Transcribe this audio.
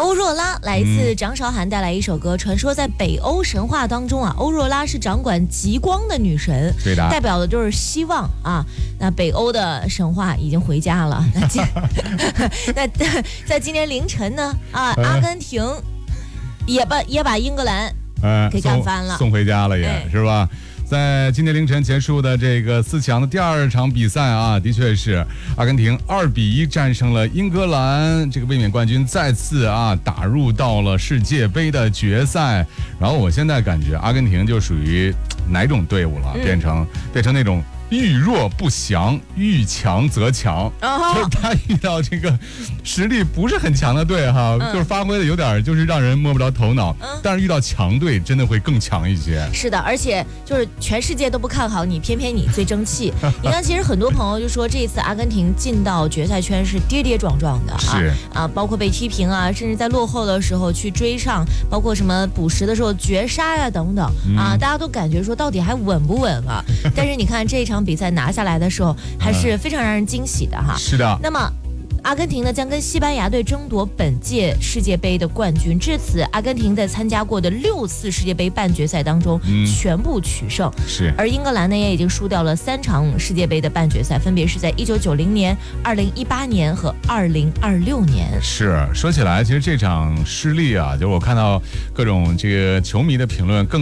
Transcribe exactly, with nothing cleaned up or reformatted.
欧若拉来自张韶涵带来一首歌，传说在北欧神话当中啊，欧若拉是掌管极光的女神， 对的， 代表的就是希望啊。那北欧的神话已经回家了，那今那在今天凌晨呢啊，阿根廷也把也把英格兰给干翻了， 送, 送回家了也、哎、是吧？在今天凌晨结束的这个四强的第二场比赛啊，的确是阿根廷二比一战胜了英格兰，这个卫冕冠军再次啊打入到了世界杯的决赛。然后我现在感觉阿根廷就属于哪种队伍了？嗯、变成变成那种遇弱不降，遇强则强， uh-huh. 就是他遇到这个实力不是很强的队哈，嗯、就是发挥的有点就是让人摸不着头脑。嗯、但是遇到强队真的会更强一些。 是的，而且就是全世界都不看好你，偏偏你最争气。你看，其实很多朋友就说这次阿根廷进到决赛圈是跌跌撞撞的啊， 是啊，包括被踢平啊，甚至在落后的时候去追上，包括什么补时的时候绝杀呀、啊、等等啊，嗯、大家都感觉说到底还稳不稳啊？但是你看这场比赛拿下来的时候，还是非常让人惊喜的哈。 是的。 那么，阿根廷呢将跟西班牙队争夺本届世界杯的冠军。至此，阿根廷在参加过的六次世界杯半决赛当中，嗯、全部取胜。 是。 而英格兰呢也已经输掉了三场世界杯的半决赛，分别是在一九九零年、二零一八年和二零二六年。 是。说起来，其实这场失利啊，就是我看到各种这个球迷的评论更。